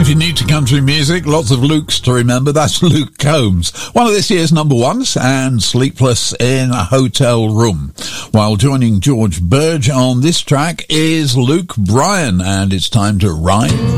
If you're new to country music, lots of Lukes to remember. That's Luke Combs, one of this year's number ones, and Sleepless in a Hotel Room. While joining George Burge on this track is Luke Bryan, and it's time to ride.